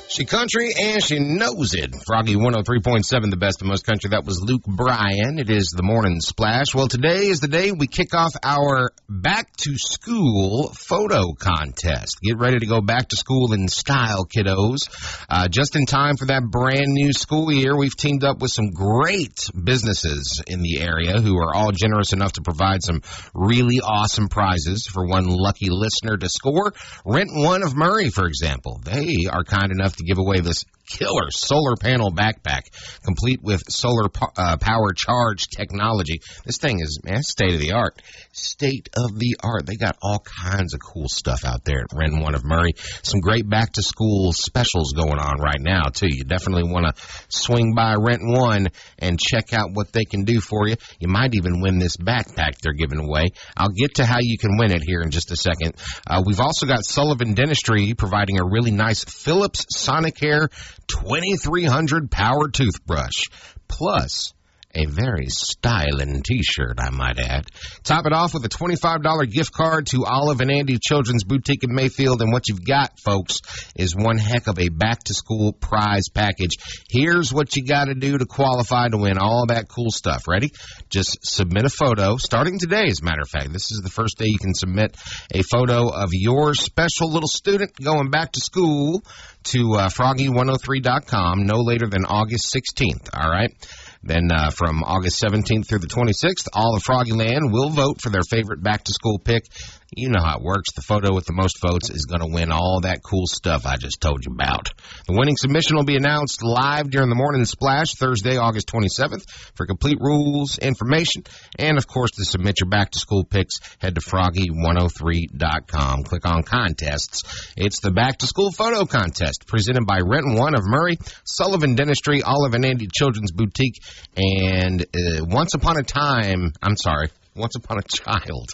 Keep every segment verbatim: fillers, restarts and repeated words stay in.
She country and she knows it. Froggy one oh three point seven, the best of most country. That was Luke Bryan. It is the Morning Splash. Well, today is the day we kick off our back to school photo contest. Get ready to go back to school in style, kiddos. Uh, just in time for that brand new school year, we've teamed up with some great businesses in the area who are all generous enough to provide some really awesome prizes for one lucky listener to score. Rent One of Murray, for example. They are kind enough to give away this killer solar panel backpack, complete with solar po- uh, power charge technology. This thing is, man, state of the art. State of the art. They got all kinds of cool stuff out there at Rent One of Murray. Some great back to school specials going on right now, too. You definitely want to swing by Rent One and check out what they can do for you. You might even win this backpack they're giving away. I'll get to how you can win it here in just a second. Uh, we've also got Sullivan Dentistry providing a really nice Philips Sonicare twenty-three hundred power toothbrush, plus a very styling t-shirt, I might add. Top it off with a twenty-five dollars gift card to Olive and Andy Children's Boutique in Mayfield. And what you've got, folks, is one heck of a back-to-school prize package. Here's what you got to do to qualify to win all that cool stuff. Ready? Just submit a photo, starting today, as a matter of fact. This is the first day you can submit a photo of your special little student going back to school to uh, froggy one oh three dot com no later than August sixteenth, all right? Then uh, from August seventeenth through the twenty-sixth, all of Froggyland will vote for their favorite back-to-school pick. You know how it works. The photo with the most votes is going to win all that cool stuff I just told you about. The winning submission will be announced live during the Morning Splash Thursday, August twenty-seventh. For complete rules, information, and, of course, to submit your back-to-school picks, head to froggy one oh three dot com. Click on Contests. It's the Back-to-School Photo Contest presented by Rent One of Murray, Sullivan Dentistry, Olive and Andy Children's Boutique, and uh, Once Upon a Time, I'm sorry, Once Upon a Child.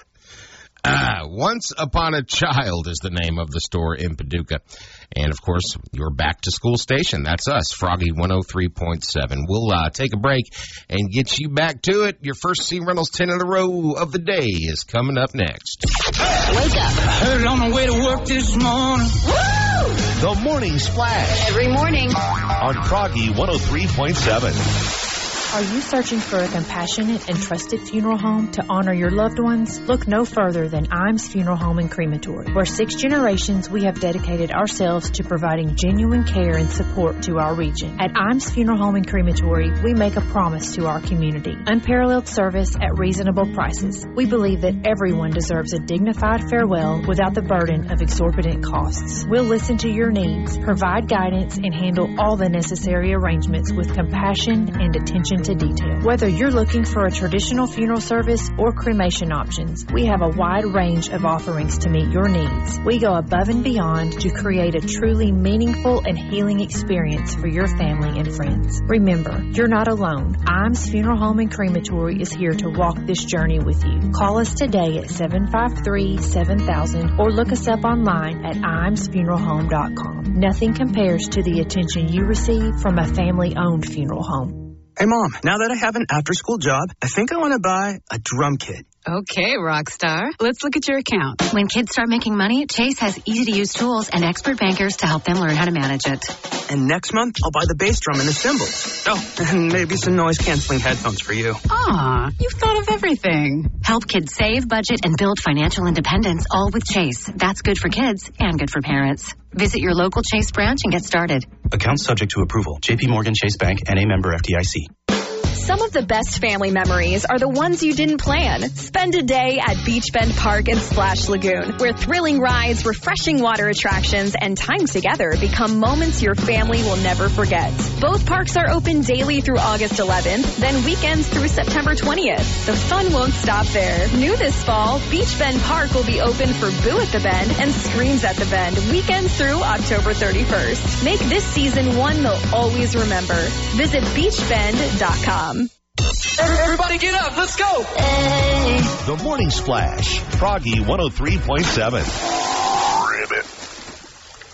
Ah, Once Upon a Child is the name of the store in Paducah. And, of course, your back-to-school station. That's us, Froggy one oh three point seven. We'll uh, take a break and get you back to it. Your first C Reynolds ten in a row of the day is coming up next. Wake up. I heard it on the way to work this morning. Woo! The Morning Splash. Every morning. On Froggy one oh three point seven. Are you searching for a compassionate and trusted funeral home to honor your loved ones? Look no further than Imes Funeral Home and Crematory. For six generations, we have dedicated ourselves to providing genuine care and support to our region. At Imes Funeral Home and Crematory, we make a promise to our community. Unparalleled service at reasonable prices. We believe that everyone deserves a dignified farewell without the burden of exorbitant costs. We'll listen to your needs, provide guidance, and handle all the necessary arrangements with compassion and attention to detail. Whether you're looking for a traditional funeral service or cremation options, we have a wide range of offerings to meet your needs. We go above and beyond to create a truly meaningful and healing experience for your family and friends. Remember, you're not alone. Imes Funeral Home and Crematory is here to walk this journey with you. Call us today at seven five three, seven thousand or look us up online at imes funeral home dot com. Nothing compares to the attention you receive from a family-owned funeral home. Hey, Mom, now that I have an after-school job, I think I want to buy a drum kit. Okay, Rockstar. Let's look at your account. When kids start making money, Chase has easy-to-use tools and expert bankers to help them learn how to manage it. And next month, I'll buy the bass drum and the cymbals. Oh, and maybe some noise-canceling headphones for you. Aw, you've thought of everything. Help kids save, budget, and build financial independence, all with Chase. That's good for kids and good for parents. Visit your local Chase branch and get started. Accounts subject to approval. J P Morgan Chase Bank, N A member F D I C. Some of the best family memories are the ones you didn't plan. Spend a day at Beach Bend Park and Splash Lagoon, where thrilling rides, refreshing water attractions, and time together become moments your family will never forget. Both parks are open daily through August eleventh, then weekends through September twentieth. The fun won't stop there. New this fall, Beach Bend Park will be open for Boo at the Bend and Screams at the Bend, weekends through October thirty-first. Make this season one they'll always remember. Visit beach bend dot com. Everybody get up. Let's go. The Morning Splash. Froggy one oh three point seven. Ribbit.